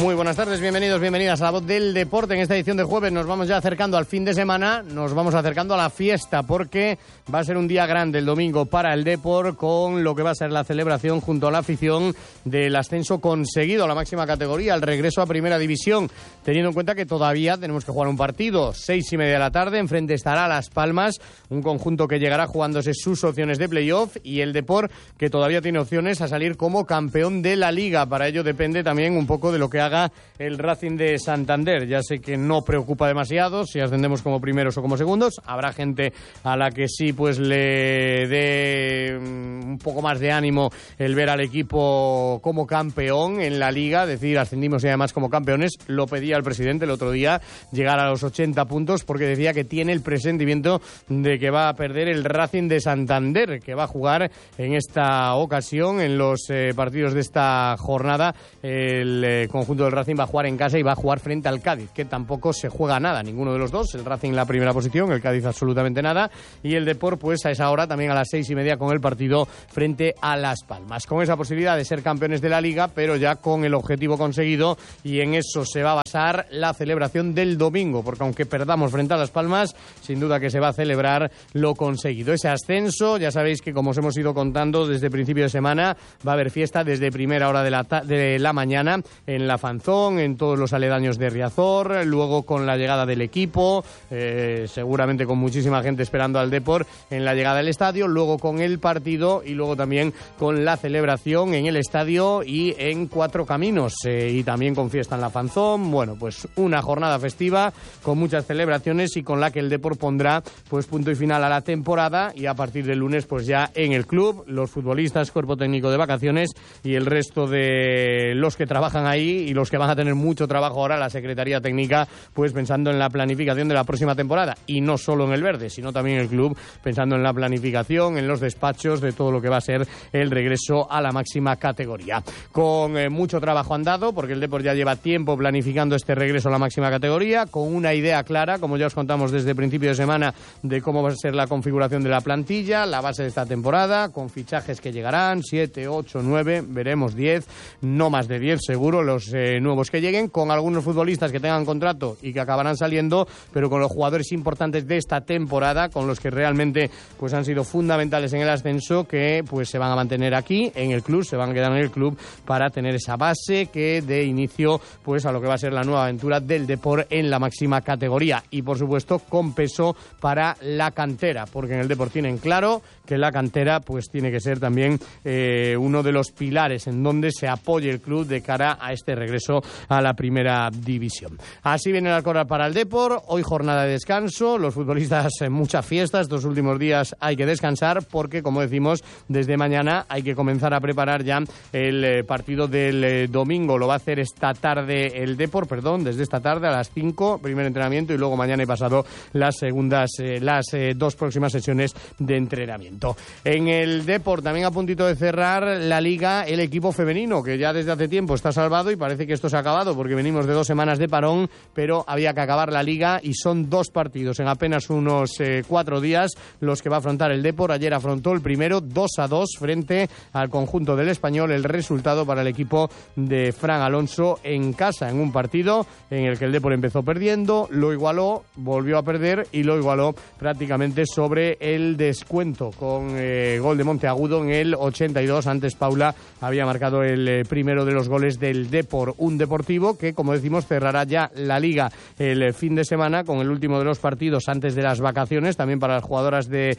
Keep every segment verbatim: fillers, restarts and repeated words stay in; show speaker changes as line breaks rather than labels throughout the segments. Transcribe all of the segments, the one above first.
Muy buenas tardes, bienvenidos, bienvenidas a La Voz del Deporte. En esta edición de jueves nos vamos ya acercando al fin de semana, nos vamos acercando a la fiesta, porque va a ser un día grande el domingo para el Depor, con lo que va a ser la celebración junto a la afición del ascenso conseguido a la máxima categoría, el regreso a Primera División, teniendo en cuenta que todavía tenemos que jugar un partido. Seis y media de la tarde, enfrente estará Las Palmas, un conjunto que llegará jugándose sus opciones de playoff, y el Depor que todavía tiene opciones a salir como campeón de la Liga. Para ello depende también un poco de lo que haga el Racing de Santander. Ya sé que no preocupa demasiado si ascendemos como primeros o como segundos. Habrá gente a la que sí pues le dé un poco más de ánimo el ver al equipo como campeón en la Liga, decir ascendimos y además como campeones. Lo pedía el presidente el otro día, llegar a los ochenta puntos, porque decía que tiene el presentimiento de que va a perder el Racing de Santander, que va a jugar en esta ocasión, en los eh, partidos de esta jornada. El eh, conjunto del Racing va a jugar en casa y va a jugar frente al Cádiz, que tampoco se juega nada, ninguno de los dos. El Racing en la primera posición, el Cádiz absolutamente nada, y el Depor pues a esa hora también a las seis y media con el partido frente a Las Palmas, con esa posibilidad de ser campeones de la Liga, pero ya con el objetivo conseguido, y en eso se va a basar la celebración del domingo, porque aunque perdamos frente a Las Palmas, sin duda que se va a celebrar lo conseguido, ese ascenso. Ya sabéis que, como os hemos ido contando desde principio de semana, va a haber fiesta desde primera hora de la, de la mañana en la Fanzón, en todos los aledaños de Riazor, luego con la llegada del equipo, eh, seguramente con muchísima gente esperando al Depor en la llegada del estadio, luego con el partido y luego también con la celebración en el estadio y en Cuatro Caminos, eh, y también con fiesta en la Fanzón. Bueno, pues una jornada festiva con muchas celebraciones y con la que el Depor pondrá pues punto y final a la temporada, y a partir del lunes pues ya en el club, los futbolistas, cuerpo técnico de vacaciones y el resto de los que trabajan ahí y los que van a tener mucho trabajo ahora, la Secretaría Técnica, pues pensando en la planificación de la próxima temporada, y no solo en el verde, sino también en el club, pensando en la planificación, en los despachos de todo lo que va a ser el regreso a la máxima categoría. Con eh, mucho trabajo andado, porque el Depor ya lleva tiempo planificando este regreso a la máxima categoría, con una idea clara, como ya os contamos desde principio de semana, de cómo va a ser la configuración de la plantilla, la base de esta temporada, con fichajes que llegarán, siete, ocho, nueve, veremos diez, no más de diez seguro, los eh, nuevos que lleguen, con algunos futbolistas que tengan contrato y que acabarán saliendo, pero con los jugadores importantes de esta temporada, con los que realmente pues han sido fundamentales en el ascenso, que pues se van a mantener aquí en el club, se van a quedar en el club para tener esa base que dé inicio pues a lo que va a ser la nueva aventura del Depor en la máxima categoría, y por supuesto con peso para la cantera, porque en el Depor tienen claro que la cantera pues tiene que ser también eh, uno de los pilares en donde se apoye el club de cara a este regreso a la primera división. Así viene el Alcoraz para el Depor, hoy jornada de descanso, los futbolistas en mucha fiesta, estos últimos días hay que descansar, porque como decimos, desde mañana hay que comenzar a preparar ya el eh, partido del eh, domingo. Lo va a hacer esta tarde el Depor, perdón, desde esta tarde a las cinco, primer entrenamiento, y luego mañana y pasado las segundas, eh, las eh, dos próximas sesiones de entrenamiento. En el Depor también a puntito de cerrar la Liga el equipo femenino, que ya desde hace tiempo está salvado, y parece que esto se ha acabado porque venimos de dos semanas de parón, pero había que acabar la Liga y son dos partidos en apenas unos eh, cuatro días los que va a afrontar el Depor. Ayer afrontó el primero dos a dos frente al conjunto del Español, el resultado para el equipo de Fran Alonso en casa, en un partido en el que el Depor empezó perdiendo, lo igualó, volvió a perder y lo igualó prácticamente sobre el descuento con eh, gol de Monteagudo en el ochenta y dos. Antes Paula había marcado el eh, primero de los goles del Depor, un Deportivo que, como decimos, cerrará ya la Liga el eh, fin de semana con el último de los partidos antes de las vacaciones, también para las jugadoras del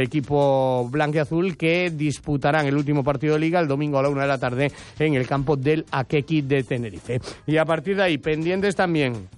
equipo blanquiazul, que disputarán el último partido de Liga el domingo a la una de la tarde en el campo del Akequi de Tenerife. Y a partir de ahí, pendientes también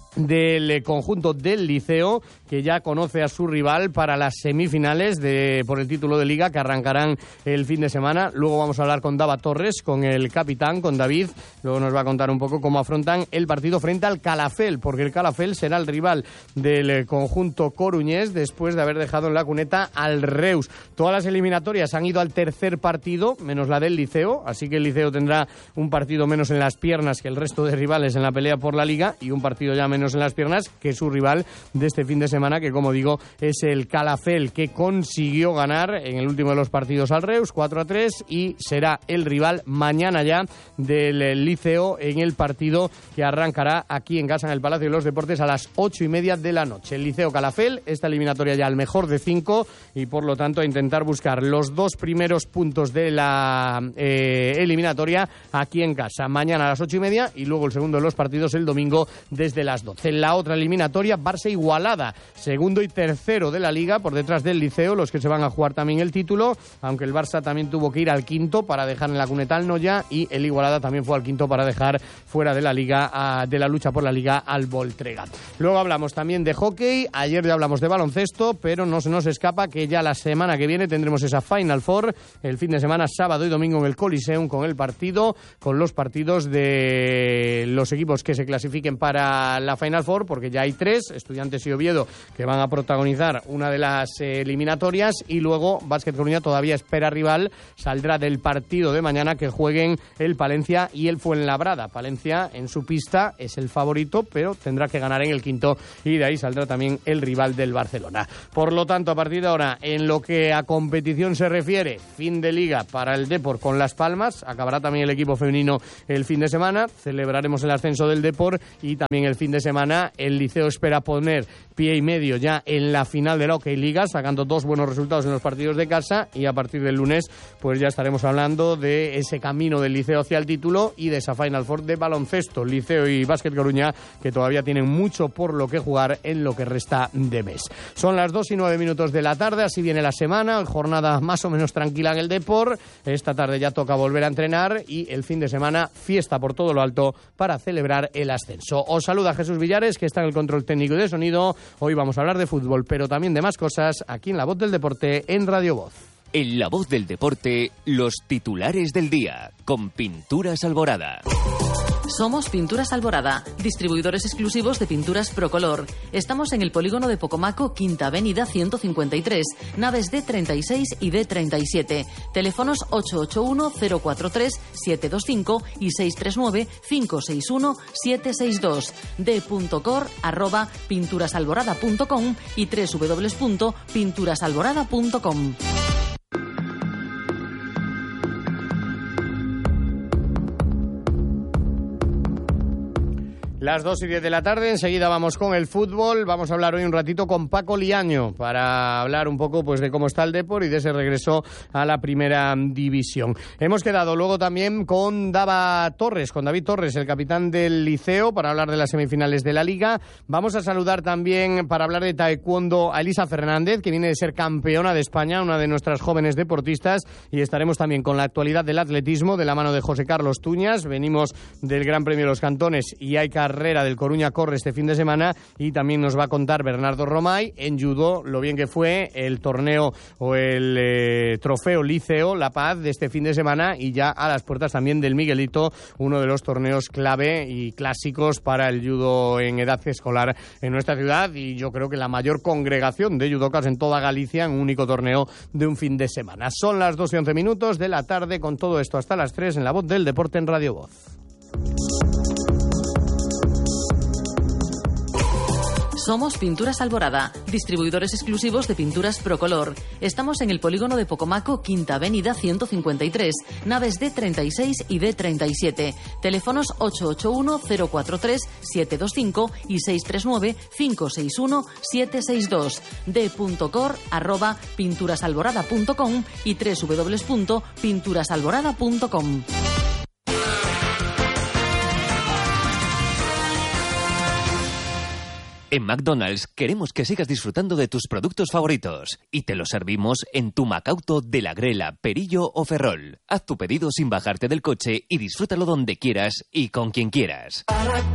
del conjunto del Liceo, que ya conoce a su rival para las semifinales de por el título de Liga, que arrancarán el fin de semana. Luego vamos a hablar con Dava Torres, con el capitán, con David. Luego nos va a contar un poco cómo afrontan el partido frente al Calafell, porque el Calafell será el rival del conjunto coruñés después de haber dejado en la cuneta al Reus. Todas las eliminatorias han ido al tercer partido, menos la del Liceo, así que el Liceo tendrá un partido menos en las piernas que el resto de rivales en la pelea por la Liga, y un partido ya menos menos en las piernas que su rival de este fin de semana, que como digo es el Calafell, que consiguió ganar en el último de los partidos al Reus cuatro a tres y será el rival mañana ya del Liceo en el partido que arrancará aquí en casa en el Palacio de los Deportes a las ocho y media de la noche. El Liceo Calafell, esta eliminatoria ya al mejor de cinco y por lo tanto a intentar buscar los dos primeros puntos de la eh, eliminatoria aquí en casa. Mañana a las ocho y media y luego el segundo de los partidos el domingo desde las doce. En la otra eliminatoria, Barça Igualada, segundo y tercero de la Liga, por detrás del Liceo, los que se van a jugar también el título, aunque el Barça también tuvo que ir al quinto para dejar en la cuneta al Noya y el Igualada también fue al quinto para dejar fuera de la Liga, a, de la lucha por la Liga al Voltrega. Luego hablamos también de hockey, ayer ya hablamos de baloncesto, pero no se nos escapa que ya la semana que viene tendremos esa Final Four, el fin de semana, sábado y domingo en el Coliseum, con el partido, con los partidos de los equipos que se clasifiquen para la Final Four, porque ya hay tres, Estudiantes y Oviedo, que van a protagonizar una de las eh, eliminatorias, y luego Básquet Coruña todavía espera rival, saldrá del partido de mañana que jueguen el Palencia y el Fuenlabrada. Palencia en su pista es el favorito, pero tendrá que ganar en el quinto y de ahí saldrá también el rival del Barcelona. Por lo tanto, a partir de ahora, en lo que a competición se refiere, fin de liga para el Depor con Las Palmas, acabará también el equipo femenino el fin de semana, celebraremos el ascenso del Depor y también el fin de semana el Liceo espera poner pie y medio ya en la final de la Hockey Liga, sacando dos buenos resultados en los partidos de casa, y a partir del lunes pues ya estaremos hablando de ese camino del Liceo hacia el título y de esa Final Four de baloncesto, Liceo y Básquet Coruña, que todavía tienen mucho por lo que jugar en lo que resta de mes. Son las dos y nueve minutos de la tarde, así viene la semana, jornada más o menos tranquila en el Depor. Esta tarde ya toca volver a entrenar y el fin de semana fiesta por todo lo alto para celebrar el ascenso. Os saluda Jesús Villares, que está en el control técnico y de sonido. Hoy vamos a hablar de fútbol, pero también de más cosas aquí en La Voz del Deporte en Radio Voz.
En La Voz del Deporte, los titulares del día, con Pinturas Alborada.
Somos Pinturas Alborada, distribuidores exclusivos de pinturas Procolor. Estamos en el polígono de Pocomaco, Quinta Avenida ciento cincuenta y tres, naves D treinta y seis y D treinta y siete. Teléfonos ocho ocho uno, cero cuatro tres, siete dos cinco y seis tres nueve, cinco seis uno, siete seis dos. d.cor arroba pinturasalborada punto com y doble u doble u doble u punto pinturasalborada punto com.
Las dos y diez de la tarde, enseguida vamos con el fútbol. Vamos a hablar hoy un ratito con Paco Liaño para hablar un poco pues de cómo está el Depor y de ese regreso a la primera división. Hemos quedado luego también con Dava Torres, con David Torres, el capitán del Liceo, para hablar de las semifinales de la Liga. Vamos a saludar también para hablar de taekwondo a Elisa Fernández, que viene de ser campeona de España, una de nuestras jóvenes deportistas, y estaremos también con la actualidad del atletismo de la mano de José Carlos Tuñas. Venimos del Gran Premio de los Cantones y hay carrera del Coruña Corre este fin de semana, y también nos va a contar Bernardo Romay en judo lo bien que fue el torneo o el eh, trofeo Liceo La Paz de este fin de semana, y ya a las puertas también del Miguelito, uno de los torneos clave y clásicos para el judo en edad escolar en nuestra ciudad, y yo creo que la mayor congregación de judocas en toda Galicia en un único torneo de un fin de semana. Son las dos y once minutos de la tarde, con todo esto hasta las tres en La Voz del Deporte en Radio Voz.
Somos Pinturas Alborada, distribuidores exclusivos de pinturas Procolor. Estamos en el polígono de Pocomaco, Quinta Avenida ciento cincuenta y tres, naves D treinta y seis y D treinta y siete. Teléfonos ocho ocho uno, cero cuatro tres, siete dos cinco y seis tres nueve, cinco seis uno, siete seis dos. d.cor arroba pinturasalborada punto com y doble u doble u doble u punto pinturasalborada punto com.
En McDonald's queremos que sigas disfrutando de tus productos favoritos y te los servimos en tu Macauto de la Grela, Perillo o Ferrol. Haz tu pedido sin bajarte del coche y disfrútalo donde quieras y con quien quieras.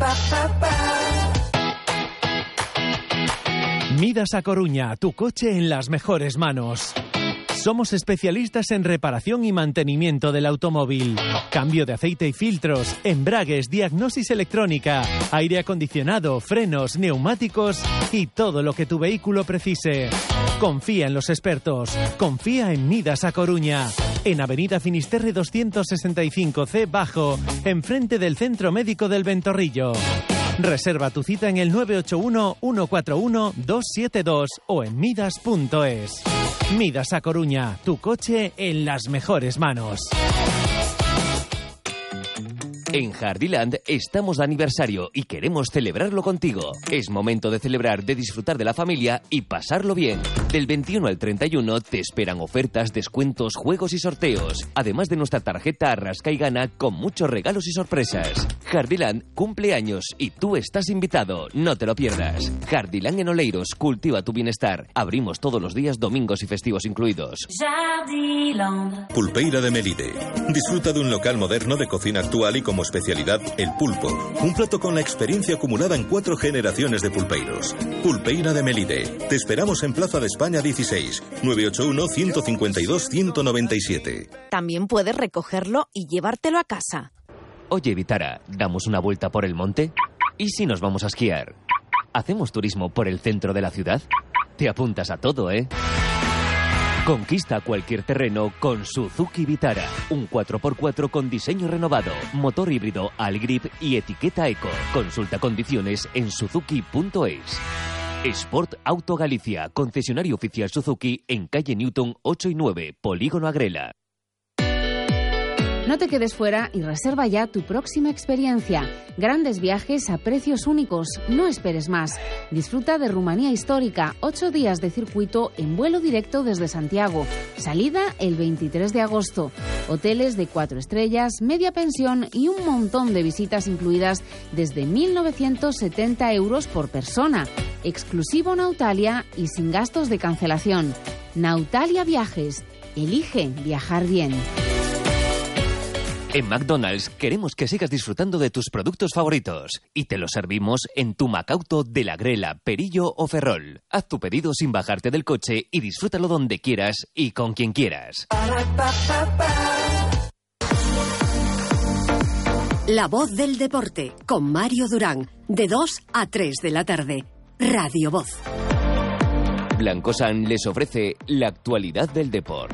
Midas a Coruña, tu coche en las mejores manos. Somos especialistas en reparación y mantenimiento del automóvil. Cambio de aceite y filtros, embragues, diagnosis electrónica, aire acondicionado, frenos, neumáticos y todo lo que tu vehículo precise. Confía en los expertos. Confía en Midas a Coruña. En Avenida Finisterre doscientos sesenta y cinco C Bajo, enfrente del Centro Médico del Ventorrillo. Reserva tu cita en el nueve ocho uno, uno cuatro uno, dos siete dos o en midas punto es. Midas A Coruña, tu coche en las mejores manos.
En Hardyland estamos de aniversario y queremos celebrarlo contigo. Es momento de celebrar, de disfrutar de la familia y pasarlo bien. Del veintiuno al treinta y uno te esperan ofertas, descuentos, juegos y sorteos. Además de nuestra tarjeta Arrasca y Gana con muchos regalos y sorpresas. Hardyland cumple años y tú estás invitado. No te lo pierdas. Hardyland en Oleiros, cultiva tu bienestar. Abrimos todos los días, domingos y festivos incluidos.
Pulpeira de Melide. Disfruta de un local moderno de cocina actual y como especialidad el pulpo. Un plato con la experiencia acumulada en cuatro generaciones de pulpeiros. Pulpeira de Melide. Te esperamos en Plaza de España dieciséis, nueve ocho uno, uno cinco dos, uno nueve siete.
También puedes recogerlo y llevártelo a casa.
Oye, Vitara, ¿damos una vuelta por el monte? ¿Y si nos vamos a esquiar? ¿Hacemos turismo por el centro de la ciudad? Te apuntas a todo, ¿eh? Conquista cualquier terreno con Suzuki Vitara. Un cuatro por cuatro con diseño renovado, motor híbrido Allgrip y etiqueta Eco. Consulta condiciones en suzuki punto es. Sport Auto Galicia, concesionario oficial Suzuki en calle Newton ocho y nueve, Polígono Agrela.
No te quedes fuera y reserva ya tu próxima experiencia. Grandes viajes a precios únicos. No esperes más. Disfruta de Rumanía Histórica. Ocho días de circuito en vuelo directo desde Santiago. Salida el veintitrés de agosto. Hoteles de cuatro estrellas, media pensión y un montón de visitas incluidas desde mil novecientos setenta euros por persona. Exclusivo Nautalia y sin gastos de cancelación. Nautalia Viajes. Elige viajar bien.
En McDonald's queremos que sigas disfrutando de tus productos favoritos y te los servimos en tu Macauto de la Grela, Perillo o Ferrol. Haz tu pedido sin bajarte del coche y disfrútalo donde quieras y con quien quieras.
La voz del deporte con Mario Durán, de dos a tres de la tarde. Radio Voz.
Blancosan les ofrece la actualidad del deporte.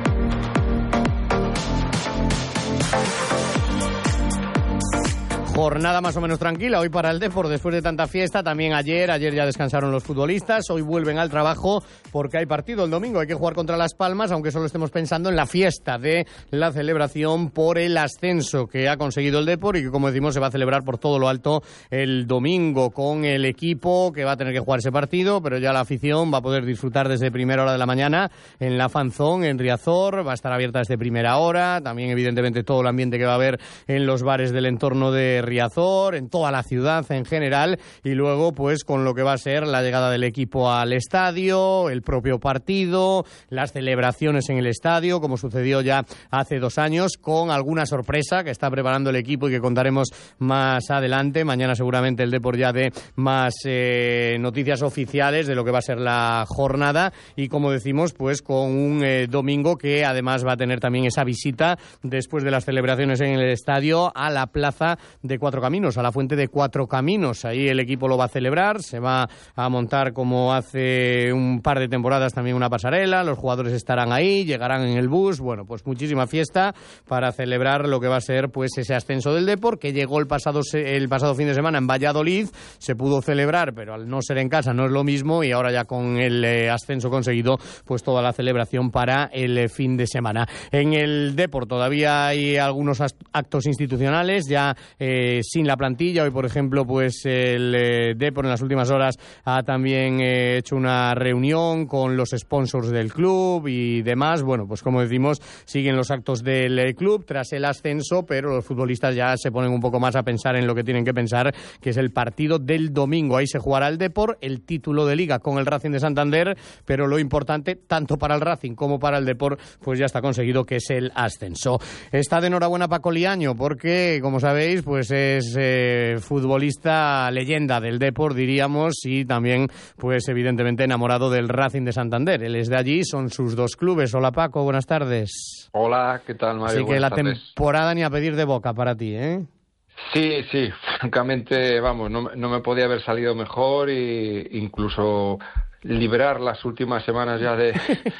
Jornada más o menos tranquila hoy para el Depor después de tanta fiesta. También ayer, ayer ya descansaron los futbolistas. Hoy vuelven al trabajo porque hay partido el domingo. Hay que jugar contra Las Palmas, aunque solo estemos pensando en la fiesta de la celebración por el ascenso que ha conseguido el Depor y que, como decimos, se va a celebrar por todo lo alto el domingo con el equipo que va a tener que jugar ese partido, pero ya la afición va a poder disfrutar desde primera hora de la mañana en la Fanzón, en Riazor. Va a estar abierta desde primera hora. También, evidentemente, todo el ambiente que va a haber en los bares del entorno de Riazor, en toda la ciudad en general, y luego pues con lo que va a ser la llegada del equipo al estadio, el propio partido, las celebraciones en el estadio, como sucedió ya hace dos años, con alguna sorpresa que está preparando el equipo y que contaremos más adelante. Mañana seguramente el Depor ya dé más eh, noticias oficiales de lo que va a ser la jornada y, como decimos, pues con un eh, domingo que además va a tener también esa visita después de las celebraciones en el estadio a la plaza de Cuatro Caminos, a la Fuente de Cuatro Caminos. Ahí el equipo lo va a celebrar, se va a montar como hace un par de temporadas también una pasarela, los jugadores estarán ahí, llegarán en el bus, bueno, pues muchísima fiesta para celebrar lo que va a ser pues ese ascenso del Depor, que llegó el pasado el pasado fin de semana en Valladolid, se pudo celebrar, pero al no ser en casa no es lo mismo, y ahora ya con el eh, ascenso conseguido, pues toda la celebración para el eh, fin de semana. En el Depor todavía hay algunos actos institucionales, ya eh, sin la plantilla. Hoy, por ejemplo, pues el eh, Depor en las últimas horas ha también eh, hecho una reunión con los sponsors del club y demás. Bueno, pues como decimos, siguen los actos del eh, club tras el ascenso, pero los futbolistas ya se ponen un poco más a pensar en lo que tienen que pensar, que es el partido del domingo. Ahí se jugará el Depor, el título de Liga con el Racing de Santander, pero lo importante, tanto para el Racing como para el Depor, pues ya está conseguido, que es el ascenso. Está de enhorabuena Paco Liaño, porque, como sabéis, pues es eh, futbolista leyenda del Depor, diríamos, y también, pues evidentemente, enamorado del Racing de Santander. Él es de allí, son sus dos clubes. Hola, Paco, buenas tardes.
Hola, ¿qué tal, Mario?
Así que la
tardes.
Temporada ni a pedir de boca para ti, ¿eh?
Sí, sí, francamente, vamos, no, no me podía haber salido mejor, y incluso librar las últimas semanas ya de,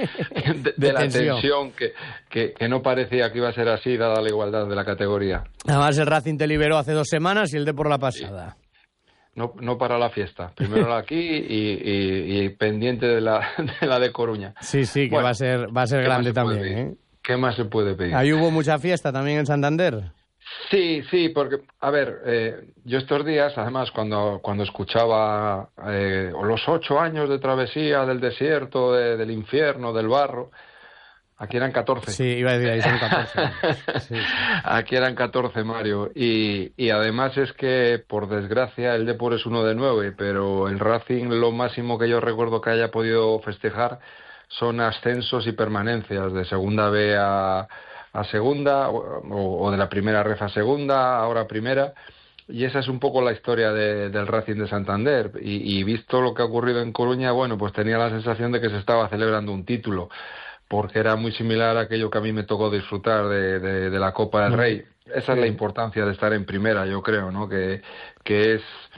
de, de la tensión, tensión que, que, que no parecía que iba a ser así, dada la igualdad de la categoría.
Además, el Racing te liberó hace dos semanas y el Depor la pasada.
no, no para la fiesta. Primero la aquí y, y, y pendiente de la, de la de Coruña.
Sí, sí, que
bueno,
va a ser, va a ser grande también. ¿eh?
¿Qué más se puede pedir?
¿Ahí hubo mucha fiesta también en Santander?
Sí, sí, porque, a ver, eh, yo estos días, además, cuando, cuando escuchaba eh, los ocho años de travesía del desierto, de, del infierno, del barro, aquí eran catorce.
Sí, iba a decir, ahí son catorce. Sí, sí.
Aquí eran catorce, Mario, y, y además es que, por desgracia, el Depor es uno de nueve, pero el Racing, lo máximo que yo recuerdo que haya podido festejar son ascensos y permanencias de segunda B a... a segunda o, o de la primera ref a segunda, ahora a primera, y esa es un poco la historia de, del Racing de Santander, y, y visto lo que ha ocurrido en Coruña, bueno, pues tenía la sensación de que se estaba celebrando un título, porque era muy similar a aquello que a mí me tocó disfrutar de, de, de la Copa del Rey. Esa es la importancia de estar en primera, yo creo, ¿no? Que, que es...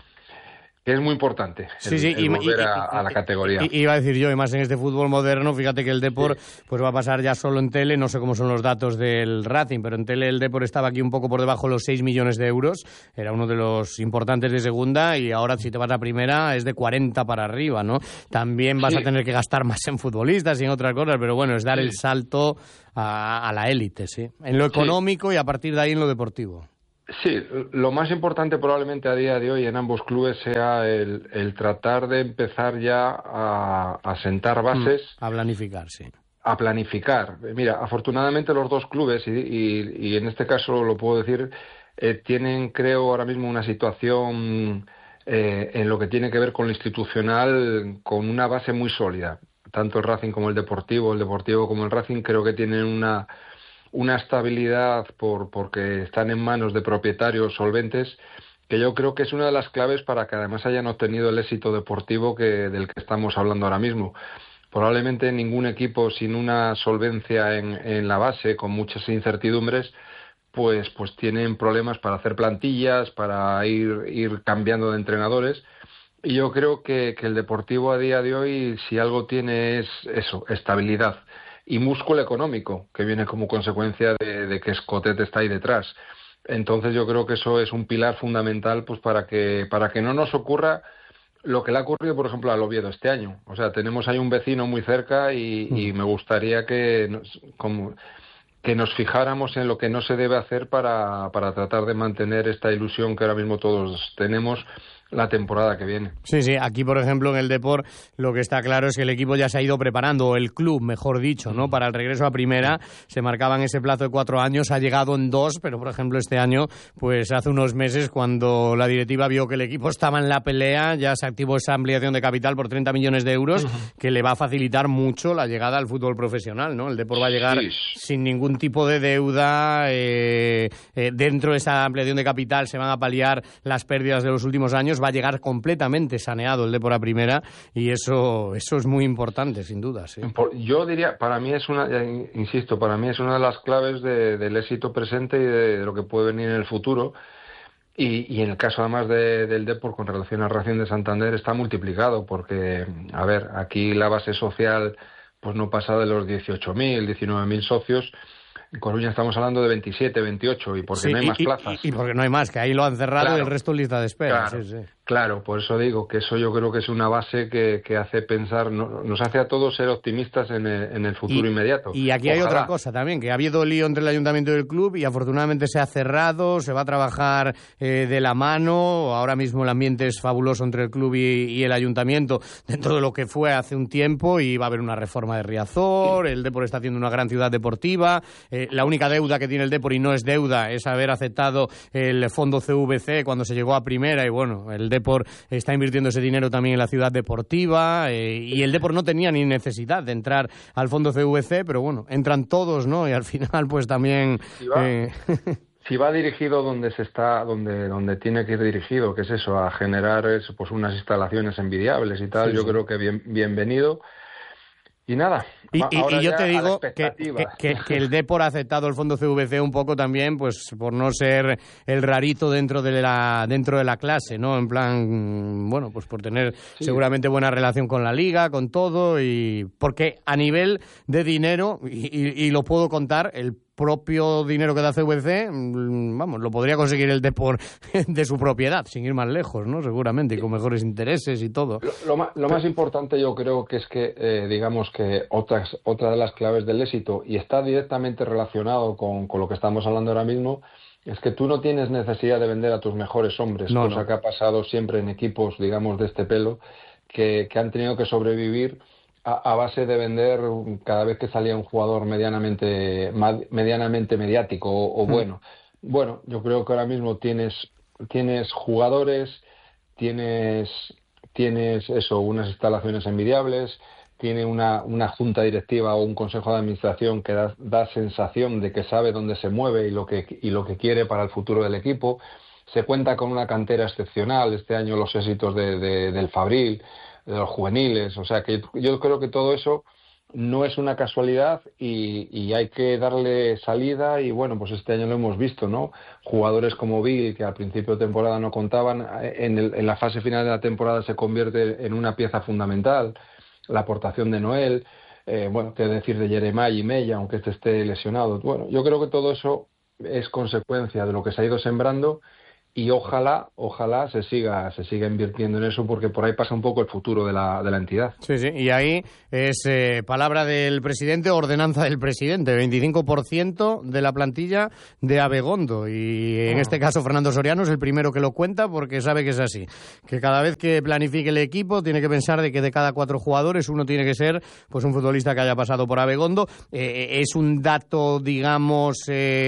que es muy importante el,
sí, sí,
el
y,
volver
y,
a, a la categoría.
Y, y, iba a decir yo, y más en este fútbol moderno, fíjate que el Depor sí. pues va a pasar ya solo en tele, no sé cómo son los datos del Racing, pero en tele el Depor estaba aquí un poco por debajo de los seis millones de euros, era uno de los importantes de segunda, y ahora si te vas a primera es de cuarenta para arriba, ¿no? También vas sí. a tener que gastar más en futbolistas y en otras cosas, pero bueno, es dar sí. el salto a, a la élite, ¿sí? En lo económico sí. y a partir de ahí en lo deportivo.
Sí, lo más importante probablemente a día de hoy en ambos clubes sea el, el tratar de empezar ya a, a sentar bases.
A planificar, sí.
A planificar. Mira, afortunadamente los dos clubes, y, y, y en este caso lo puedo decir, eh, tienen, creo, ahora mismo una situación eh, en lo que tiene que ver con lo institucional, con una base muy sólida. Tanto el Racing como el Deportivo, el Deportivo como el Racing, creo que tienen una... una estabilidad por porque están en manos de propietarios solventes, que yo creo que es una de las claves para que además hayan obtenido el éxito deportivo que del que estamos hablando ahora mismo. Probablemente ningún equipo sin una solvencia en, en la base, con muchas incertidumbres, pues pues tienen problemas para hacer plantillas, para ir ir cambiando de entrenadores. Y yo creo que, que el Deportivo a día de hoy, si algo tiene es eso, estabilidad. Y músculo económico, que viene como consecuencia de, de que Escotet está ahí detrás. Entonces yo creo que eso es un pilar fundamental pues para que para que no nos ocurra lo que le ha ocurrido, por ejemplo, al Oviedo este año. O sea, tenemos ahí un vecino muy cerca y, mm. y me gustaría que nos, como, que nos fijáramos en lo que no se debe hacer para, para tratar de mantener esta ilusión que ahora mismo todos tenemos la temporada que viene.
Sí, sí, aquí por ejemplo en el Depor lo que está claro es que el equipo ya se ha ido preparando, o el club, mejor dicho, ¿no? Para el regreso a primera. Se marcaban ese plazo de cuatro años, ha llegado en dos, pero por ejemplo este año, pues hace unos meses cuando la directiva vio que el equipo estaba en la pelea, ya se activó esa ampliación de capital por treinta millones de euros, uh-huh. que le va a facilitar mucho la llegada al fútbol profesional, ¿no? El Depor va a llegar sí. sin ningún tipo de deuda, eh, eh, dentro de esa ampliación de capital se van a paliar las pérdidas de los últimos años, va a llegar completamente saneado el Depor a primera, y eso eso es muy importante, sin duda. ¿Sí?
Yo diría, para mí es una, insisto, para mí es una de las claves de, del éxito presente y de, de lo que puede venir en el futuro. Y, y en el caso además de, del Depor con relación al Racing de Santander está multiplicado, porque, a ver, aquí la base social pues no pasa de los dieciocho mil, diecinueve mil socios. En Coruña estamos hablando de veintisiete, veintiocho, y porque sí, no hay
y,
más plazas.
Y, y porque no hay más, que ahí lo han cerrado claro, y el resto en lista de espera.
Claro,
sí, sí.
claro, por eso digo que eso yo creo que es una base que, que hace pensar, no, nos hace a todos ser optimistas en el, en el futuro
y,
inmediato.
Y aquí Ojalá. hay otra cosa también, que ha habido lío entre el ayuntamiento y el club y afortunadamente se ha cerrado, se va a trabajar eh, de la mano. Ahora mismo el ambiente es fabuloso entre el club y, y el ayuntamiento dentro de lo que fue hace un tiempo, y va a haber una reforma de Riazor, sí. el Depor está haciendo una gran ciudad deportiva, eh, la única deuda que tiene el Depor, y no es deuda, es haber aceptado el fondo C V C cuando se llegó a primera, y bueno, el Depor está invirtiendo ese dinero también en la ciudad deportiva, eh, y el Depor no tenía ni necesidad de entrar al fondo C V C, pero bueno, entran todos, ¿no? Y al final pues también...
Si va, eh... si va dirigido donde se está, donde donde tiene que ir dirigido, que es eso, a generar eso, pues unas instalaciones envidiables y tal, sí, yo sí. creo que bien, bienvenido. Y nada,
y, y, y yo te digo que, que, que, que el Depor ha aceptado el fondo C V C un poco también, pues por no ser el rarito dentro de la dentro de la clase, ¿no? En plan, bueno, pues por tener sí. seguramente buena relación con la liga, con todo, y porque a nivel de dinero, y, y, y lo puedo contar, el propio dinero que da C V C, vamos, lo podría conseguir el Depor de su propiedad, sin ir más lejos, ¿no? Seguramente, y con mejores intereses y todo.
Lo, lo, más, lo más importante yo creo que es que, eh, digamos que otras, otra de las claves del éxito, y está directamente relacionado con, con lo que estamos hablando ahora mismo, es que tú no tienes necesidad de vender a tus mejores hombres, no, cosa no. que ha pasado siempre en equipos, digamos, de este pelo, que, que han tenido que sobrevivir a, a base de vender cada vez que salía un jugador medianamente, medianamente mediático o, o bueno. Mm. Bueno, yo creo que ahora mismo tienes, tienes jugadores, tienes, tienes eso, unas instalaciones envidiables, tiene una, una junta directiva o un consejo de administración que da, da sensación de que sabe dónde se mueve y lo que y lo que quiere para el futuro del equipo. Se cuenta con una cantera excepcional, este año los éxitos de, de, del Fabril, de los juveniles, o sea que yo creo que todo eso no es una casualidad y, y hay que darle salida y bueno, pues este año lo hemos visto, ¿no? Jugadores como Bill, que al principio de temporada no contaban, en, el, en la fase final de la temporada se convierte en una pieza fundamental. La aportación de Noel, eh, bueno, qué decir de Jeremiah y Mella, aunque este esté lesionado. Bueno, yo creo que todo eso es consecuencia de lo que se ha ido sembrando y ojalá, ojalá se siga, se siga invirtiendo en eso porque por ahí pasa un poco el futuro de la, de la entidad.
Sí, sí, y ahí es eh, palabra del presidente, ordenanza del presidente, veinticinco por ciento de la plantilla de Abegondo y en este caso Fernando Soriano es el primero que lo cuenta porque sabe que es así, que cada vez que planifique el equipo tiene que pensar de que de cada cuatro jugadores uno tiene que ser pues un futbolista que haya pasado por Abegondo. Eh, es un dato, digamos,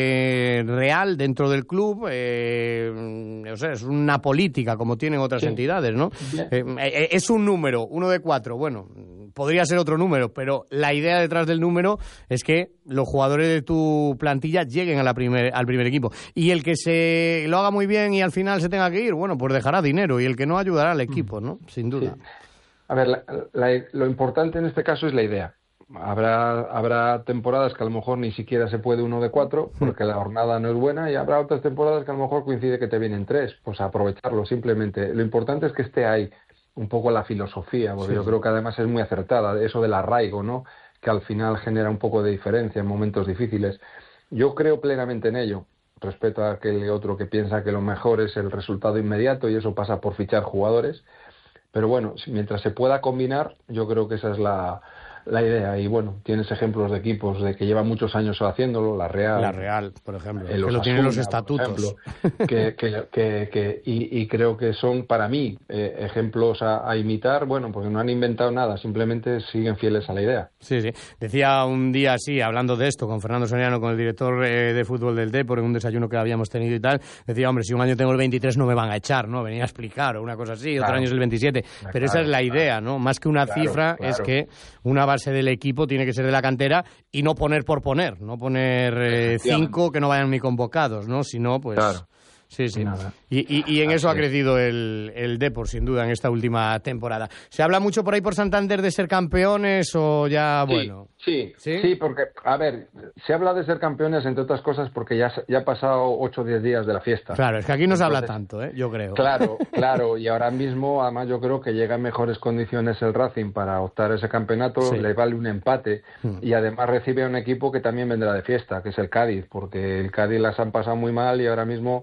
eh, real dentro del club, eh, o sea, es una política como tienen otras sí. entidades, ¿no? Eh, eh, es un número, uno de cuatro, bueno, podría ser otro número, pero la idea detrás del número es que los jugadores de tu plantilla lleguen a la primer, al primer equipo. Y el que se lo haga muy bien y al final se tenga que ir, bueno, pues dejará dinero y el que no ayudará al equipo, ¿no? Sin duda.
Sí. A ver, la, la, lo importante en este caso es la idea. Habrá habrá temporadas que a lo mejor ni siquiera se puede uno de cuatro porque la jornada no es buena y habrá otras temporadas que a lo mejor coincide que te vienen tres, pues aprovecharlo simplemente. Lo importante es que esté ahí un poco la filosofía, porque sí. yo creo que además es muy acertada, eso del arraigo, ¿no? Que al final genera un poco de diferencia en momentos difíciles. Yo creo plenamente en ello, respeto a aquel otro que piensa que lo mejor es el resultado inmediato y eso pasa por fichar jugadores, pero bueno, mientras se pueda combinar, yo creo que esa es la la idea. Y bueno, tienes ejemplos de equipos de que llevan muchos años haciéndolo, la Real.
La Real, por ejemplo,
que
lo tienen los estatutos.
Ejemplo, que, que, que, que, y, y creo que son, para mí, eh, ejemplos a, a imitar, bueno, porque no han inventado nada, simplemente siguen fieles a la idea.
Sí, sí. Decía un día así, hablando de esto, con Fernando Soriano, con el director eh, de fútbol del Depor, en un desayuno que habíamos tenido y tal, decía, hombre, si un año tengo el veintitrés no me van a echar, ¿no? Venía a explicar, o una cosa así, claro. Otro año es el veintisiete. Pero claro, esa es la idea, ¿no? Más que una claro, cifra, claro. es que una base del equipo tiene que ser de la cantera y no poner por poner, no poner eh, cinco que no vayan ni convocados, ¿no? Si no, pues... Claro. Sí, sí. Y, y, y en eso ha crecido el, el Depor, sin duda, en esta última temporada. ¿Se habla mucho por ahí por Santander de ser campeones o ya,
sí,
bueno?
Sí, sí, sí, porque, a ver, se habla de ser campeones, entre otras cosas, porque ya, ya ha pasado ocho o diez días de la fiesta.
Claro, es que aquí no se habla tanto, ¿eh? Yo creo.
Claro, claro, y ahora mismo, además, yo creo que llega en mejores condiciones el Racing para optar a ese campeonato, sí. Le vale un empate, hmm. y además recibe a un equipo que también vendrá de fiesta, que es el Cádiz, porque el Cádiz las han pasado muy mal y ahora mismo...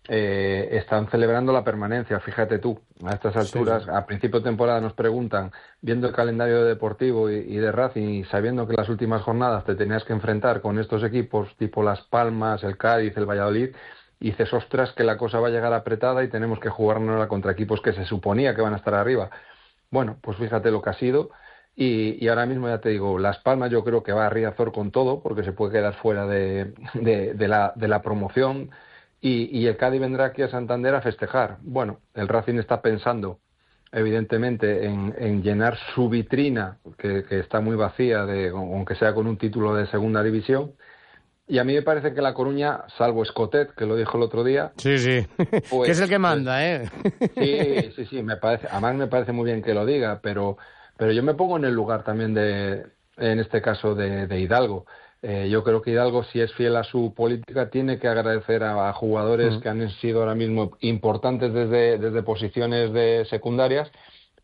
Eh, están celebrando la permanencia, fíjate tú, a estas alturas, sí, sí. A principio de temporada nos preguntan, viendo el calendario de Deportivo y, y de Racing y sabiendo que las últimas jornadas te tenías que enfrentar con estos equipos tipo Las Palmas, el Cádiz, el Valladolid, y dices, ostras, que la cosa va a llegar apretada y tenemos que jugárnosla contra equipos que se suponía que van a estar arriba. Bueno, pues fíjate lo que ha sido. Y, y ahora mismo ya te digo, Las Palmas yo creo que va a Riazor con todo, porque se puede quedar fuera de, de, de, la, de la promoción. Y, y el Cádiz vendrá aquí a Santander a festejar. Bueno, el Racing está pensando, evidentemente, en, en llenar su vitrina, que, que está muy vacía, de, aunque sea con un título de segunda división. Y a mí me parece que La Coruña, salvo Escotet, que lo dijo el otro día...
Sí, sí, pues, que es el que manda, ¿eh?
Sí, sí, sí, me parece, además me parece muy bien que lo diga, pero, pero yo me pongo en el lugar también de, en este caso, de, de Hidalgo. Eh, yo creo que Hidalgo, si es fiel a su política, tiene que agradecer a, a jugadores mm. que han sido ahora mismo importantes desde, desde posiciones de secundarias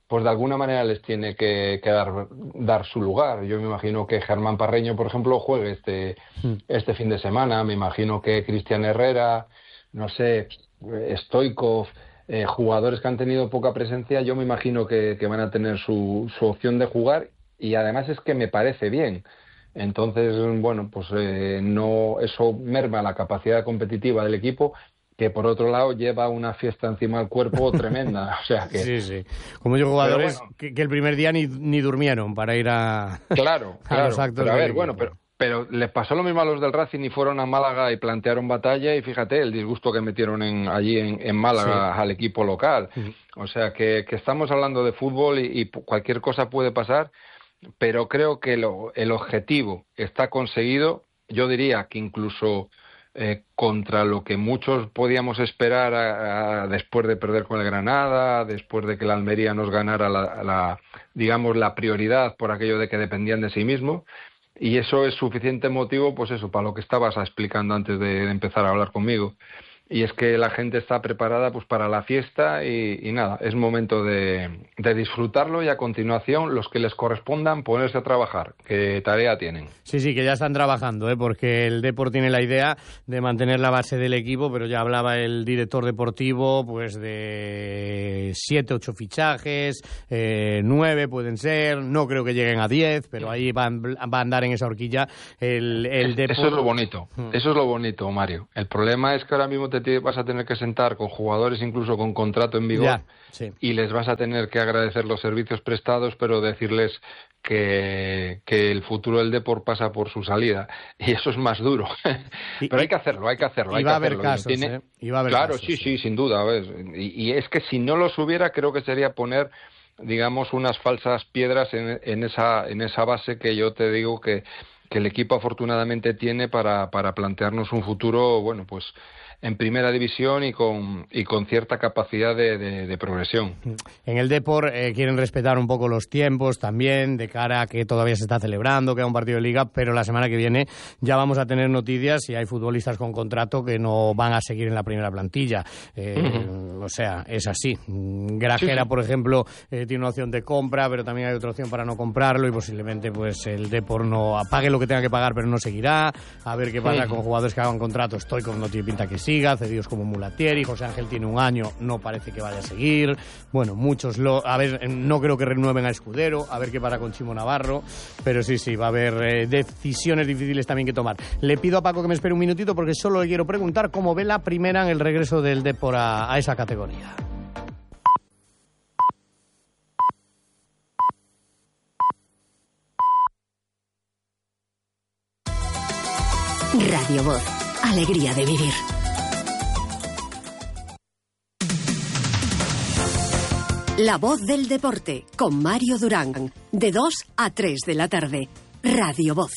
pues de alguna manera les tiene que, que dar, dar su lugar. Yo me imagino que Germán Parreño, por ejemplo, juegue este, mm. este fin de semana. Me imagino que Cristian Herrera, no sé, Stoikov, eh, jugadores que han tenido poca presencia, yo me imagino que, que van a tener su, su opción de jugar, y además es que me parece bien. Entonces, bueno, pues eh, no, eso merma la capacidad competitiva del equipo, que por otro lado lleva una fiesta encima del cuerpo tremenda. O sea que...
Sí, sí. Como yo, jugadores
bueno,
que, que el primer día ni, ni durmieron para ir a,
claro,
a
claro,
los actos.
Pero a ver,
del
bueno, pero, pero les pasó lo mismo a los del Racing y fueron a Málaga y plantearon batalla, y fíjate el disgusto que metieron en, allí en, en Málaga sí. al equipo local. Uh-huh. O sea que, que estamos hablando de fútbol y, y cualquier cosa puede pasar, pero creo que lo, el objetivo está conseguido. Yo diría que incluso... Eh, contra lo que muchos podíamos esperar a, a, después de perder con el Granada, después de que la Almería nos ganara la, la, digamos, la prioridad por aquello de que dependían de sí mismos, y eso es suficiente motivo, pues eso, para lo que estabas explicando antes de, de empezar a hablar conmigo. Y es que la gente está preparada pues para la fiesta y, y nada, es momento de, de disfrutarlo, y a continuación los que les correspondan ponerse a trabajar, que tarea tienen.
Sí, sí, que ya están trabajando, ¿eh? Porque el Depor tiene la idea de mantener la base del equipo, pero ya hablaba el director deportivo pues de siete, ocho fichajes, eh, nueve pueden ser, no creo que lleguen a diez, pero ahí va, va a andar en esa horquilla el, el Depor.
Eso es lo bonito, eso es lo bonito, Mario. El problema es que ahora mismo te vas a tener que sentar con jugadores incluso con contrato en vigor,
ya, sí. y
les vas a tener que agradecer los servicios prestados, pero decirles que, que el futuro del Depor pasa por su salida, y eso es más duro. Y, pero hay que hacerlo, hay que hacerlo.
Y
hay
va
que
a haber
hacerlo.
casos,
Tiene...
¿eh? Y va a haber
claro,
casos,
sí,
sí,
sí, sin duda. ¿ves? Y, y es que si no los hubiera, creo que sería poner, digamos, unas falsas piedras en, en, esa, en esa base que yo te digo que, que el equipo afortunadamente tiene para, para plantearnos un futuro, bueno, pues en primera división y con y con cierta capacidad de, de, de progresión.
En el Depor eh, quieren respetar un poco los tiempos también, de cara a que todavía se está celebrando, queda un partido de Liga, pero la semana que viene ya vamos a tener noticias y hay futbolistas con contrato que no van a seguir en la primera plantilla. Eh, uh-huh. O sea, es así. Grajera, sí, sí. por ejemplo, eh, tiene una opción de compra, pero también hay otra opción para no comprarlo, y posiblemente pues el Depor no pague lo que tenga que pagar, pero no seguirá. A ver qué pasa uh-huh. con jugadores que hagan contrato. Stoikov no tiene pinta que sí. Siga, cedidos como Mulatieri, José Ángel tiene un año, no parece que vaya a seguir. Bueno, muchos lo... A ver, no creo que renueven a Escudero, a ver qué pasa con Chimo Navarro, pero sí, sí, va a haber eh, decisiones difíciles también que tomar. Le pido a Paco que me espere un minutito porque solo le quiero preguntar cómo ve la primera en el regreso del Depor a, a esa categoría.
Radio Voz. Alegría de vivir. La Voz del Deporte, con Mario Durán, de dos a tres de la tarde. Radio Voz.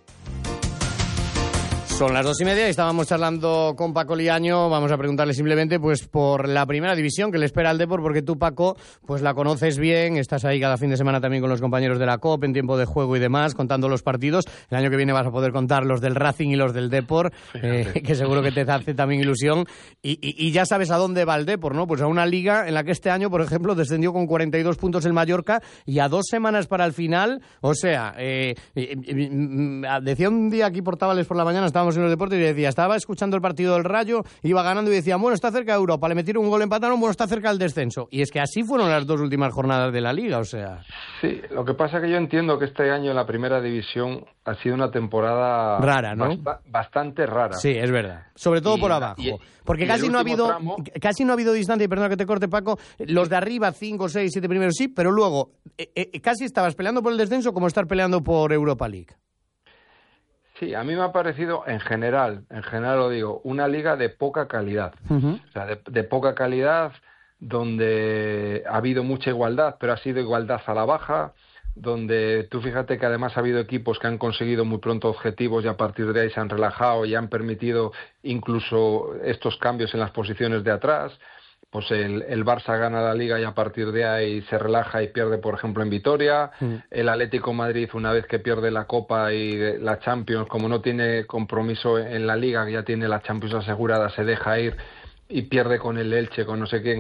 Son las dos y media y estábamos charlando con Paco Liaño. Vamos a preguntarle simplemente pues por la primera división que le espera al Depor, porque tú, Paco, pues la conoces bien, estás ahí cada fin de semana también con los compañeros de la COP en tiempo de juego y demás, contando los partidos. El año que viene vas a poder contar los del Racing y los del Depor, eh, que seguro que te hace también ilusión. Y, y, y ya sabes a dónde va el Depor, ¿no? Pues a una liga en la que este año, por ejemplo, descendió con cuarenta y dos puntos el Mallorca, y a dos semanas para el final, o sea, eh, eh, eh, decía un día aquí por Tábales por la mañana, estábamos en los deportes y decía, estaba escuchando el partido del Rayo, iba ganando y decía, bueno, está cerca de Europa, le metieron un gol, empataron, bueno, está cerca del descenso. Y es que así fueron las dos últimas jornadas de la Liga, o sea...
Sí, lo que pasa es que yo entiendo que este año en la primera división ha sido una temporada...
Rara, ¿no?
Bast- bastante rara.
Sí, es verdad. Sobre todo y, por abajo. Y, porque y casi no ha habido tramo... casi no ha habido distancia, y perdona que te corte, Paco, los de arriba, cinco, seis, siete primeros sí, pero luego eh, eh, casi estabas peleando por el descenso como estar peleando por Europa League.
Sí, a mí me ha parecido, en general, en general lo digo, una liga de poca calidad. Uh-huh. O sea, de, de poca calidad, donde ha habido mucha igualdad, pero ha sido igualdad a la baja, donde tú fíjate que además ha habido equipos que han conseguido muy pronto objetivos y a partir de ahí se han relajado y han permitido incluso estos cambios en las posiciones de atrás. Pues el, el Barça gana la Liga y a partir de ahí se relaja y pierde, por ejemplo, en Vitoria. Mm. El Atlético Madrid, una vez que pierde la Copa y la Champions, como no tiene compromiso en la Liga, ya tiene la Champions asegurada, se deja ir y pierde con el Elche, con no sé quién.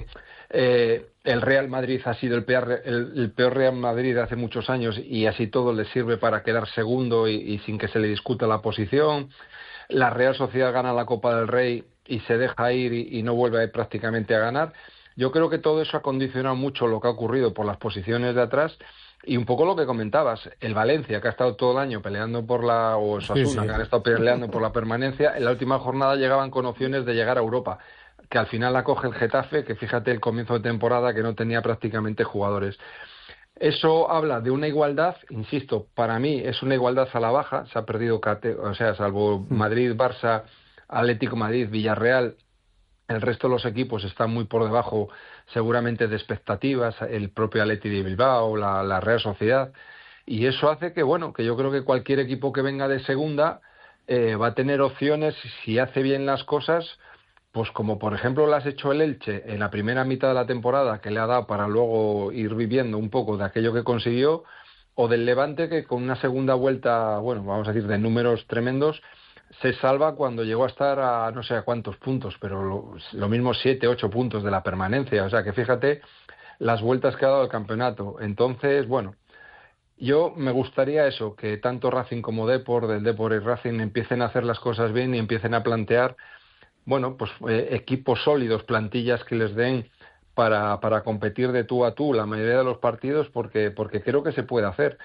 eh, el Real Madrid ha sido el peor, el, el peor Real Madrid de hace muchos años y así todo le sirve para quedar segundo y, y sin que se le discuta la posición. La Real Sociedad gana la Copa del Rey y se deja ir y, y no vuelve a ir prácticamente a ganar. Yo creo que todo eso ha condicionado mucho lo que ha ocurrido por las posiciones de atrás y un poco lo que comentabas, el Valencia, que ha estado todo el año peleando por la, o Osasuna, sí, sí. que han estado peleando por la permanencia, en la última jornada llegaban con opciones de llegar a Europa, que al final la coge el Getafe, que fíjate el comienzo de temporada que no tenía prácticamente jugadores. Eso habla de una igualdad, insisto, para mí es una igualdad a la baja, se ha perdido, o sea, salvo Madrid, Barça, Atlético Madrid, Villarreal, el resto de los equipos están muy por debajo seguramente de expectativas, el propio Athletic de Bilbao, la, la Real Sociedad, y eso hace que, bueno, que yo creo que cualquier equipo que venga de segunda eh, va a tener opciones, si hace bien las cosas, pues como por ejemplo las ha hecho el Elche en la primera mitad de la temporada, que le ha dado para luego ir viviendo un poco de aquello que consiguió, o del Levante, que con una segunda vuelta, bueno, vamos a decir, de números tremendos, se salva cuando llegó a estar a no sé a cuántos puntos, pero lo, lo mismo siete, ocho puntos de la permanencia. O sea que fíjate las vueltas que ha dado el campeonato. Entonces, bueno, yo me gustaría eso, que tanto Racing como Depor, del Depor y Racing empiecen a hacer las cosas bien y empiecen a plantear, bueno, pues eh, equipos sólidos, plantillas que les den para, para competir de tú a tú la mayoría de los partidos, porque, porque creo que se puede hacer.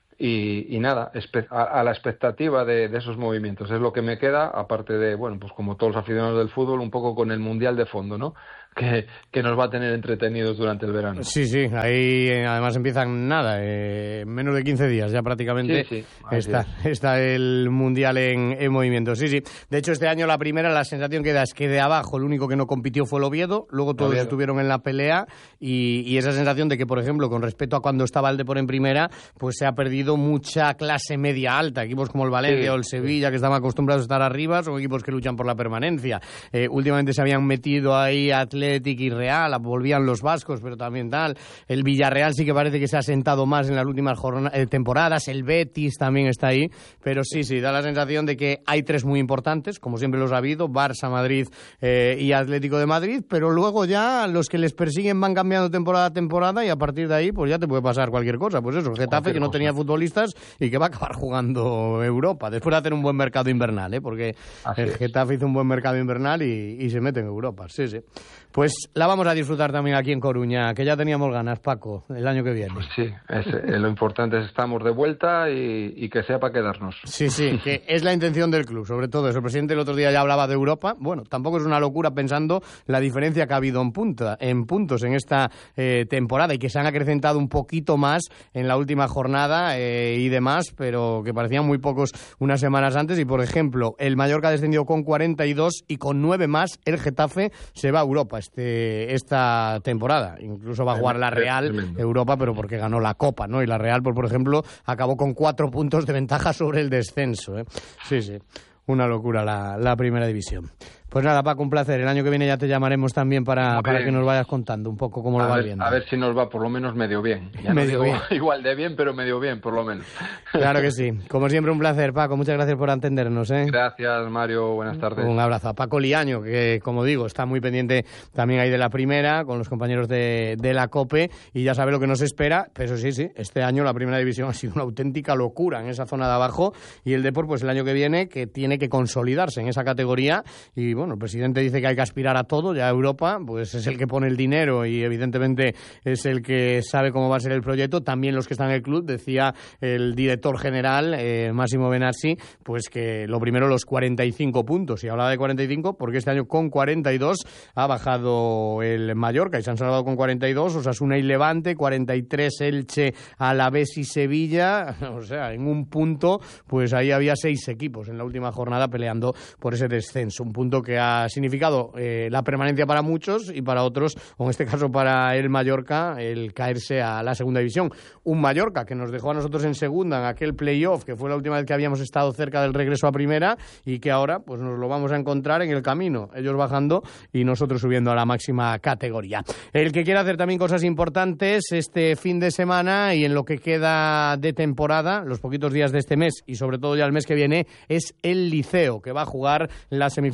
Y, y nada, a, a la expectativa de, de esos movimientos es lo que me queda, aparte de, bueno, pues como todos los aficionados del fútbol, un poco con el Mundial de fondo, ¿no? Que, que nos va a tener entretenidos durante el verano.
Sí, sí, ahí eh, además empiezan nada, eh, menos de quince días ya prácticamente
sí, sí,
está, está el Mundial en, en movimiento. Sí, sí, de hecho este año la primera, la sensación que da es que de abajo el único que no compitió fue el Oviedo, luego todos Oviedo. estuvieron en la pelea y, y esa sensación de que, por ejemplo, con respecto a cuando estaba el Depor en primera, pues se ha perdido mucha clase media alta, equipos como el Valencia sí, o el Sevilla, sí. que estaban acostumbrados a estar arriba, son equipos que luchan por la permanencia. Eh, últimamente se habían metido ahí Atlético y Real, volvían los vascos, pero también tal. El Villarreal sí que parece que se ha sentado más en las últimas jornadas, eh, temporadas. El Betis también está ahí, pero sí, sí, da la sensación de que hay tres muy importantes, como siempre los ha habido, Barça, Madrid eh, y Atlético de Madrid, pero luego ya los que les persiguen van cambiando temporada a temporada y a partir de ahí pues ya te puede pasar cualquier cosa. Pues eso, Getafe cualquier que no cosa. tenía futbolistas y que va a acabar jugando Europa, después de hacer un buen mercado invernal, ¿eh? porque Así el es. Getafe hizo un buen mercado invernal y, y se mete en Europa, sí, sí. Pues la vamos a disfrutar también aquí en Coruña, que ya teníamos ganas, Paco, el año que viene.
Pues sí, es, eh, lo importante es que estamos de vuelta y, y que sea para quedarnos.
Sí, sí, que es la intención del club, sobre todo eso. El presidente el otro día ya hablaba de Europa. Bueno, tampoco es una locura pensando la diferencia que ha habido en, punta, en puntos en esta eh, temporada y que se han acrecentado un poquito más en la última jornada eh, y demás, pero que parecían muy pocos unas semanas antes. Y, por ejemplo, el Mallorca ha descendido con cuarenta y dos y con nueve más el Getafe se va a Europa este esta temporada. Incluso va a jugar la Real Tremendo. Europa, pero porque ganó la Copa, ¿no? Y la Real, pues, por ejemplo, acabó con cuatro puntos de ventaja sobre el descenso, ¿eh? Sí, sí. Una locura la, la primera división. Pues nada, Paco, un placer. El año que viene ya te llamaremos también para, para que nos vayas contando un poco cómo
a
lo vas
ver,
viendo.
A ver si nos va por lo menos medio bien. Ya
medio
no digo
bien.
Igual de bien, pero medio bien, por lo menos.
Claro que sí. Como siempre, un placer, Paco. Muchas gracias por atendernos, ¿eh?
Gracias, Mario. Buenas tardes.
Un abrazo a Paco Liaño, que, como digo, está muy pendiente también ahí de la primera, con los compañeros de, de la COPE, y ya sabe lo que nos espera. Pero sí, sí, este año la primera división ha sido una auténtica locura en esa zona de abajo, y el Depor, pues el año que viene, que tiene que consolidarse en esa categoría, y bueno, el presidente dice que hay que aspirar a todo, ya Europa, pues es el que pone el dinero y evidentemente es el que sabe cómo va a ser el proyecto. También los que están en el club, decía el director general, eh, Massimo Benassi, pues que lo primero los cuarenta y cinco puntos, y hablaba de cuarenta y cinco porque este año con cuarenta y dos ha bajado el Mallorca y se han salvado con cuarenta y dos, Osasuna y Levante, cuarenta y tres Elche, Alavés y Sevilla, o sea, en un punto, pues ahí había seis equipos en la última jornada peleando por ese descenso, un punto que ha significado eh, la permanencia para muchos y para otros, o en este caso para el Mallorca, el caerse a la segunda división. Un Mallorca que nos dejó a nosotros en segunda en aquel playoff, que fue la última vez que habíamos estado cerca del regreso a primera, y que ahora pues nos lo vamos a encontrar en el camino, ellos bajando y nosotros subiendo a la máxima categoría. El que quiera hacer también cosas importantes este fin de semana y en lo que queda de temporada, los poquitos días de este mes y sobre todo ya el mes que viene, es el Liceo, que va a jugar las semifinales de la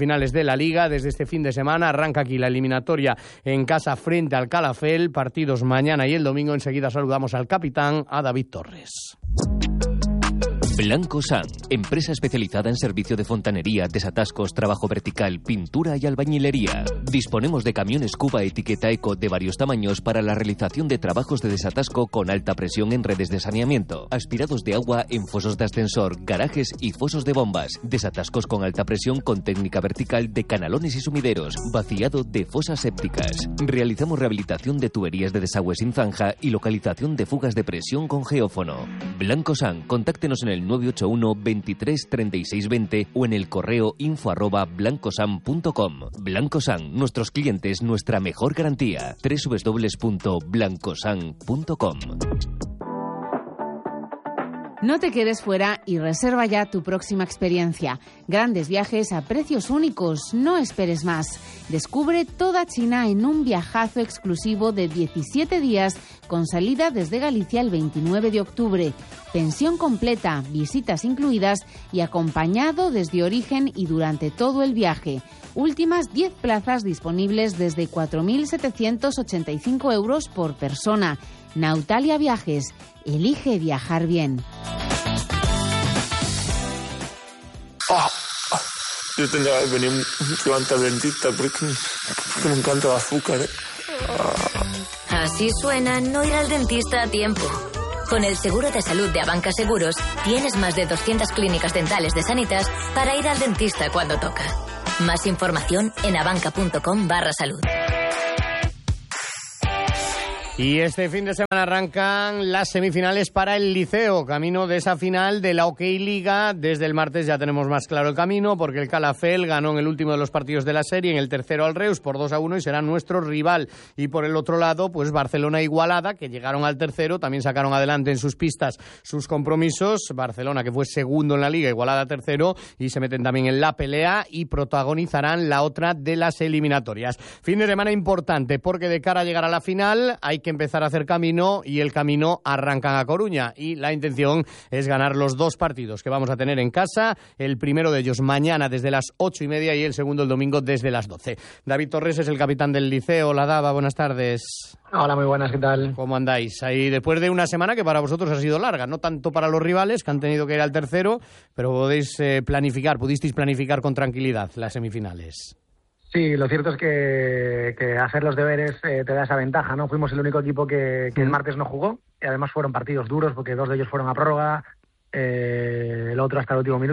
la Liga desde este fin de semana. Arranca aquí la eliminatoria en casa frente al Calafell. Partidos mañana y el domingo. Enseguida saludamos al capitán, a David Torres.
Blanco San, empresa especializada en servicio de fontanería, desatascos, trabajo vertical, pintura y albañilería. Disponemos de camiones Cuba etiqueta Eco de varios tamaños para la realización de trabajos de desatasco con alta presión en redes de saneamiento, aspirados de agua en fosos de ascensor, garajes y fosos de bombas, desatascos con alta presión con técnica vertical de canalones y sumideros, vaciado de fosas sépticas. Realizamos rehabilitación de tuberías de desagüe sin zanja y localización de fugas de presión con geófono. Blanco San, contáctenos en el nueve ocho uno, veintitrés, treinta y seis, veinte o en el correo info arroba blancosan punto com. Blancosan, nuestros clientes, nuestra mejor garantía. doble u doble u doble u punto blancosan punto com.
No te quedes fuera y reserva ya tu próxima experiencia. Grandes viajes a precios únicos, no esperes más. Descubre toda China en un viajazo exclusivo de diecisiete días con salida desde Galicia el veintinueve de octubre. Pensión completa, visitas incluidas y acompañado desde origen y durante todo el viaje. Últimas diez plazas disponibles desde cuatro mil setecientos ochenta y cinco euros por persona. Nautalia Viajes. Elige viajar bien.
Oh, yo tendría que venir un antes al dentista porque, porque me encanta el azúcar. ¿eh? Oh.
Así suena no ir al dentista a tiempo. Con el seguro de salud de Abanca Seguros tienes más de doscientas clínicas dentales de Sanitas para ir al dentista cuando toca. Más información en abanca.com barra salud.
Y este fin de semana arrancan las semifinales para el Liceo, camino de esa final de la OK Liga. Desde el martes ya tenemos más claro el camino, porque el Calafell ganó en el último de los partidos de la serie, en el tercero al Reus por dos a uno y será nuestro rival. Y por el otro lado, pues Barcelona Igualada, que llegaron al tercero, también sacaron adelante en sus pistas sus compromisos. Barcelona, que fue segundo en la Liga, Igualada tercero, y se meten también en la pelea y protagonizarán la otra de las eliminatorias. Fin de semana importante, porque de cara a llegar a la final hay que empezar a hacer camino y el camino arranca a Coruña y la intención es ganar los dos partidos que vamos a tener en casa, el primero de ellos mañana desde las ocho y media y el segundo el domingo desde las doce. David Torres es el capitán del Liceo. Hola Dava, buenas tardes.
Hola, muy buenas, ¿qué tal?
¿Cómo andáis? Ahí después de una semana que para vosotros ha sido larga, no tanto para los rivales que han tenido que ir al tercero, pero podéis eh, planificar, pudisteis planificar con tranquilidad las semifinales.
Sí, lo cierto es que, que hacer los deberes eh, te da esa ventaja, ¿no? Fuimos el único equipo que, que el martes no jugó y además fueron partidos duros porque dos de ellos fueron a prórroga, eh, el otro hasta el último minuto.